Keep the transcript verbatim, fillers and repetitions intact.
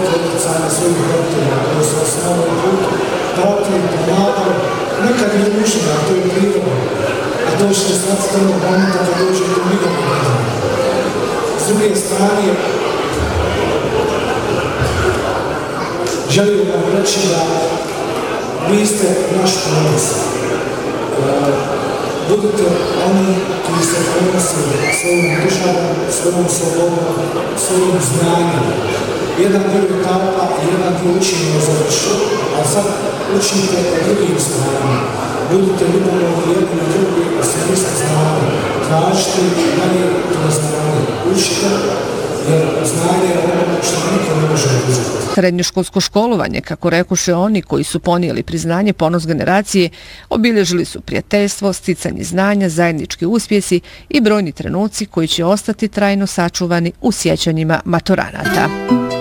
Odlicanje svojih roditelja koji su vas na ovom putu pratili, pomagali, nekad je mišljeno, to je prirodno, a doći će stati tamo momenta kad dođe do mirovnog gledanja. S druge strane, želim vam reći da vi ste naš ponos. Budite oni koji se ponosili svojom državom, svojom slobodom, svojim znanjem. Jedan dio etapa, jedan dio učenja završio, a sad učite drugim stvarima. Budite ljubomorni jedni na drugi, a se niste znali. Tražite dalje to znanje. Učite, jer znanje je ono što niko ne može uzeti. Srednjoškolsko školovanje, kako rekuše oni koji su ponijeli priznanje Ponos generacije, obilježili su prijateljstvo, sticanje znanja, zajednički uspjesi i brojni trenuci koji će ostati trajno sačuvani u sjećanjima maturanata.